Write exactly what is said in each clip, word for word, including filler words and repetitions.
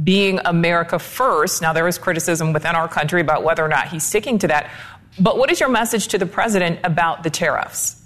being America first. Now, there is criticism within our country about whether or not he's sticking to that. But what is your message to the president about the tariffs?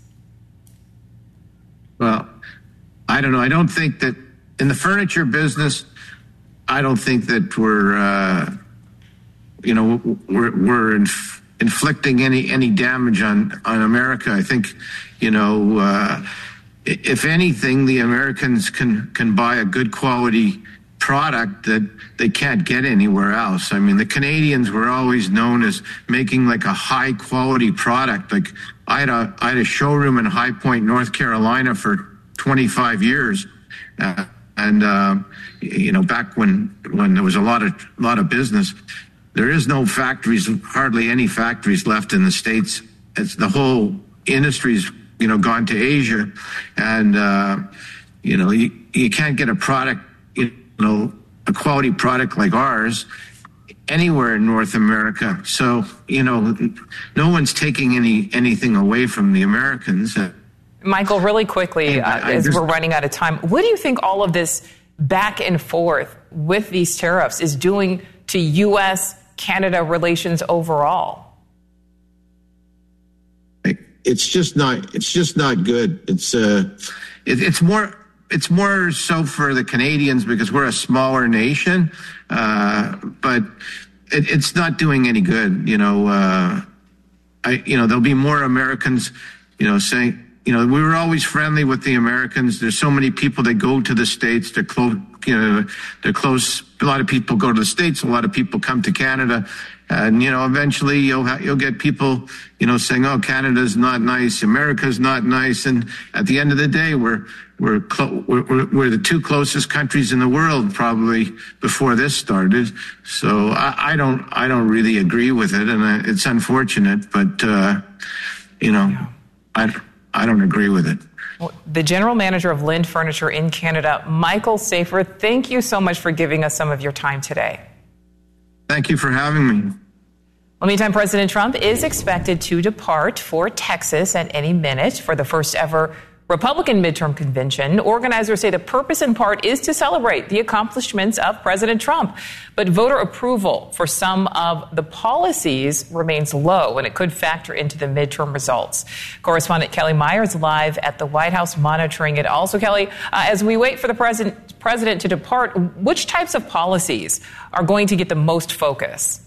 Well, I don't know. I don't think that in the furniture business, I don't think that we're, uh, you know, we're, we're inf- inflicting any, any damage on, on America. I think, you know, uh, if anything, the Americans can, can buy a good quality product that they can't get anywhere else. I mean, the Canadians were always known as making like a high quality product. Like I had a, I had a showroom in High Point, North Carolina for twenty-five years. Uh, and, uh, you know, back when, when there was a lot of, lot of business, there is no factories, hardly any factories left in the States. It's the whole industry's, you know, gone to Asia, and, uh, you know, you, you can't get a product, you know, a quality product like ours anywhere in North America. So, you know, no one's taking any, anything away from the Americans. Michael, really quickly, uh, I, I as just, we're running out of time, what do you think all of this back and forth with these tariffs is doing to U S Canada relations overall? It's just not. It's just not good. It's uh, it, it's more. It's more so for the Canadians because we're a smaller nation, uh, but it, it's not doing any good. You know, uh, I you know there'll be more Americans, you know, saying, you know, we were always friendly with the Americans. There's so many people that go to the States. They're close. You know, they're close. A lot of people go to the States. A lot of people come to Canada. And, you know, eventually you'll ha- you'll get people, you know, saying, oh, Canada's not nice, America's not nice. And at the end of the day, we're we're, clo- we're we're the two closest countries in the world probably before this started. So I, I don't I don't really agree with it. And I, it's unfortunate. But, uh, you know, yeah. I, I don't agree with it. Well, the general manager of Lind Furniture in Canada, Michael Safer, thank you so much for giving us some of your time today. Thank you for having me. Well, meantime, President Trump is expected to depart for Texas at any minute for the first ever Republican midterm convention. Organizers say the purpose in part is to celebrate the accomplishments of President Trump. But voter approval for some of the policies remains low, and it could factor into the midterm results. Correspondent Kelly Myers live at the White House monitoring it. Also, Kelly, uh, as we wait for the president, president to depart, which types of policies are going to get the most focus?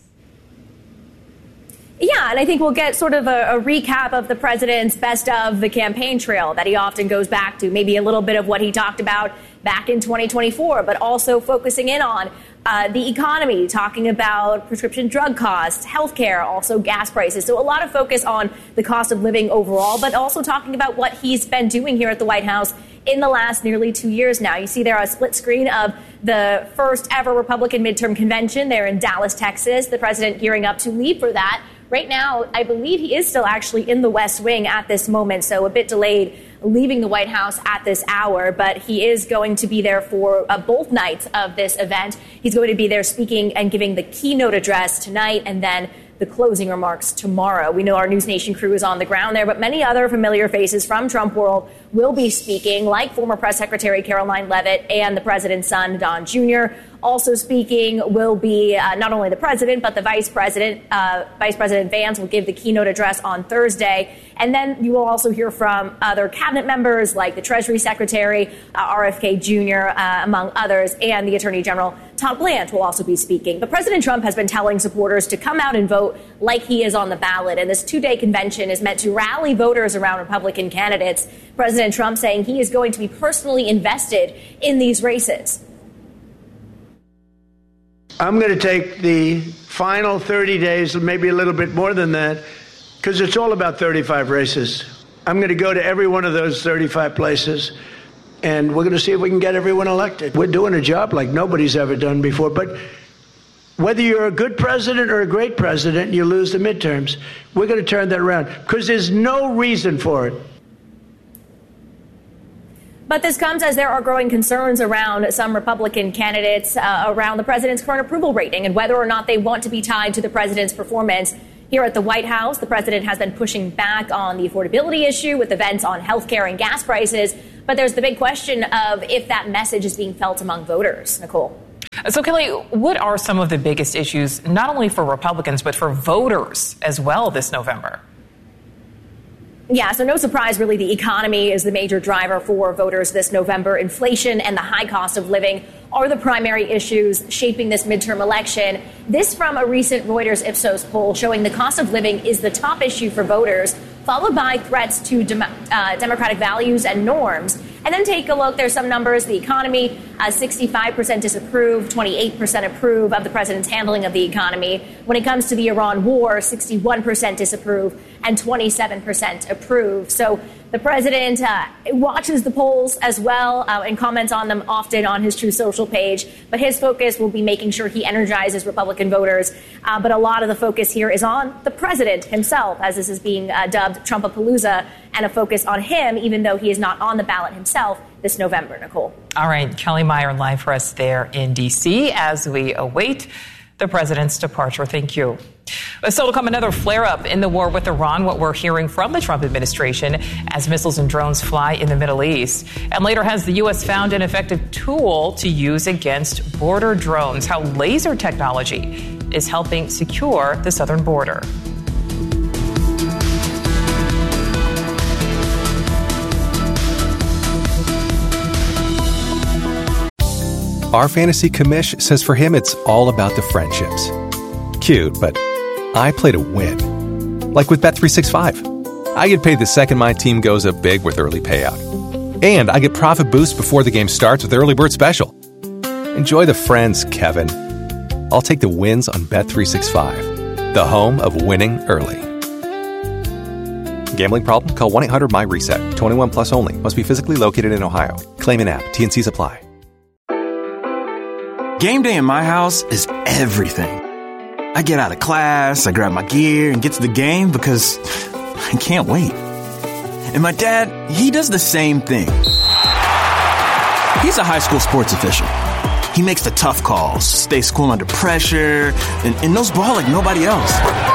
Yeah, and I think we'll get sort of a, a recap of the president's best of the campaign trail that he often goes back to, maybe a little bit of what he talked about back in twenty twenty-four, but also focusing in on uh, the economy, talking about prescription drug costs, healthcare, also gas prices. So a lot of focus on the cost of living overall, but also talking about what he's been doing here at the White House in the last nearly two years now. You see there a split screen of the first ever Republican midterm convention there in Dallas, Texas. The president gearing up to leave for that. Right now, I believe he is still actually in the West Wing at this moment, so a bit delayed leaving the White House at this hour, but he is going to be there for uh, both nights of this event. He's going to be there speaking and giving the keynote address tonight and then the closing remarks tomorrow. We know our News Nation crew is on the ground there, but many other familiar faces from Trump world will be speaking, like former Press Secretary Caroline Leavitt and the president's son, Don Junior Also speaking will be uh, not only the president, but the vice president. Uh, Vice President Vance will give the keynote address on Thursday. And then you will also hear from other cabinet members like the Treasury Secretary, uh, R F K Junior, uh, among others, and the Attorney General Todd Blanche will also be speaking. But President Trump has been telling supporters to come out and vote like he is on the ballot. And this two-day convention is meant to rally voters around Republican candidates. President Trump saying he is going to be personally invested in these races. I'm going to take the final thirty days, maybe a little bit more than that, because it's all about thirty-five races. I'm going to go to every one of those thirty-five places, and we're going to see if we can get everyone elected. We're doing a job like nobody's ever done before. But whether you're a good president or a great president, you lose the midterms, we're going to turn that around, because there's no reason for it. But this comes as there are growing concerns around some Republican candidates uh, around the president's current approval rating and whether or not they want to be tied to the president's performance. Here at the White House, the president has been pushing back on the affordability issue with events on health care and gas prices. But there's the big question of if that message is being felt among voters. Nicole. So, Kelly, what are some of the biggest issues, not only for Republicans, but for voters as well this November? Yeah, so no surprise, really, the economy is the major driver for voters this November. Inflation and the high cost of living are the primary issues shaping this midterm election. This from a recent Reuters Ipsos poll showing the cost of living is the top issue for voters, followed by threats to dem- uh, democratic values and norms. And then take a look. There's some numbers. The economy, uh, sixty-five percent disapprove, twenty-eight percent approve of the president's handling of the economy. When it comes to the Iran war, sixty-one percent disapprove and twenty-seven percent approve. So the president uh, watches the polls as well uh, and comments on them often on his Truth Social page. But his focus will be making sure he energizes Republican voters. Uh, but a lot of the focus here is on the president himself, as this is being uh, dubbed Trumpapalooza, and a focus on him, even though he is not on the ballot himself this November. Nicole. All right. Kelly Meyer live for us there in D C as we await the president's departure. Thank you. Still to come, another flare-up in the war with Iran, what we're hearing from the Trump administration as missiles and drones fly in the Middle East. And later, has the U S found an effective tool to use against border drones? How laser technology is helping secure the southern border. Our fantasy commish says for him it's all about the friendships. Cute, but I play to win. Like with Bet three sixty-five. I get paid the second my team goes up big with early payout. And I get profit boost before the game starts with Early Bird Special. Enjoy the friends, Kevin. I'll take the wins on Bet three sixty-five, the home of winning early. Gambling problem? Call one eight hundred my reset. twenty-one plus only. Must be physically located in Ohio. Claim in app. T N Cs apply. Game day in my house is everything. I get out of class, I grab my gear, and get to the game because I can't wait. And my dad, he does the same thing. He's a high school sports official. He makes the tough calls, stays cool under pressure, and, and knows ball like nobody else.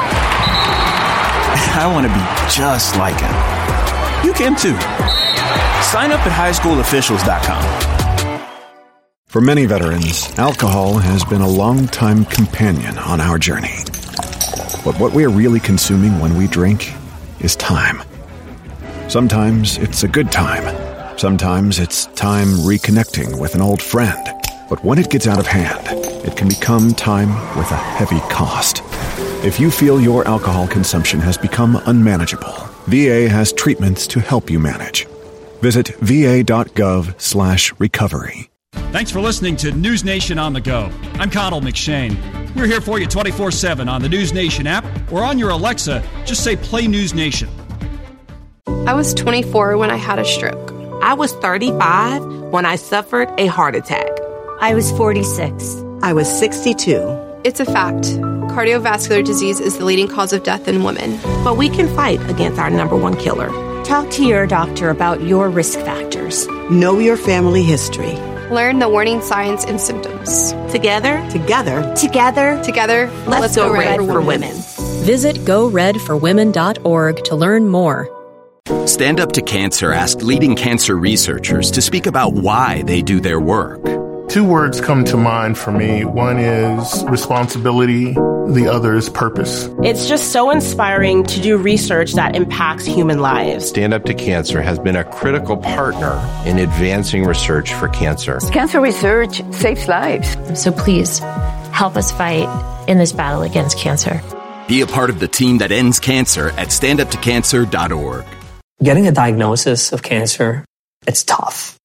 I want to be just like him. You can too. Sign up at high school officials dot com. For many veterans, alcohol has been a long-time companion on our journey. But what we are really consuming when we drink is time. Sometimes it's a good time. Sometimes it's time reconnecting with an old friend. But when it gets out of hand, it can become time with a heavy cost. If you feel your alcohol consumption has become unmanageable, V A has treatments to help you manage. Visit va.gov slash recovery. Thanks for listening to News Nation on the Go. I'm Connell McShane. We're here for you twenty-four seven on the News Nation app or on your Alexa. Just say Play News Nation. I was twenty-four when I had a stroke. I was thirty-five when I suffered a heart attack. I was forty-six. I was sixty-two. It's a fact. Cardiovascular disease is the leading cause of death in women. But we can fight against our number one killer. Talk to your doctor about your risk factors. Know your family history. Learn the warning signs and symptoms. Together, together, together, together, let's, let's go, go red, red for, for women. women. Visit go red for women dot org to learn more. Stand Up to Cancer asked leading cancer researchers to speak about why they do their work. Two words come to mind for me. One is responsibility. The other is purpose. It's just so inspiring to do research that impacts human lives. Stand Up to Cancer has been a critical partner in advancing research for cancer. Cancer research saves lives. So please help us fight in this battle against cancer. Be a part of the team that ends cancer at stand up to cancer dot org. Getting a diagnosis of cancer, it's tough.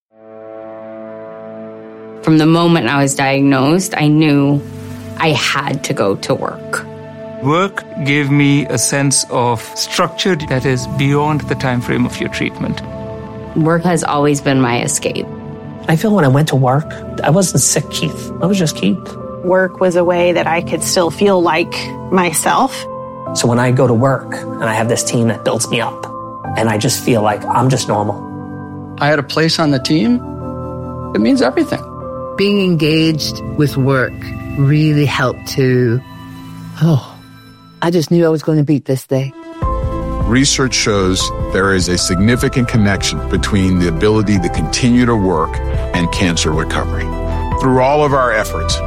From the moment I was diagnosed, I knew I had to go to work. Work gave me a sense of structure that is beyond the time frame of your treatment. Work has always been my escape. I feel when I went to work, I wasn't sick, Keith. I was just Keith. Work was a way that I could still feel like myself. So when I go to work and I have this team that builds me up, and I just feel like I'm just normal. I had a place on the team. It means everything. Being engaged with work really helped to, oh, I just knew I was going to beat this day. Research shows there is a significant connection between the ability to continue to work and cancer recovery. Through all of our efforts,